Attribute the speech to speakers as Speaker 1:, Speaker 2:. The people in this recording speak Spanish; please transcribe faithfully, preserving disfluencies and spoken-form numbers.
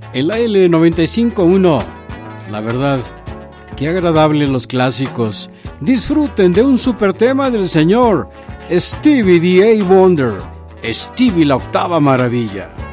Speaker 1: en la L noventa y cinco punto uno. La verdad, qué agradable los clásicos. Disfruten de un super tema del señor Stevie D A Wonder, Stevie la octava maravilla.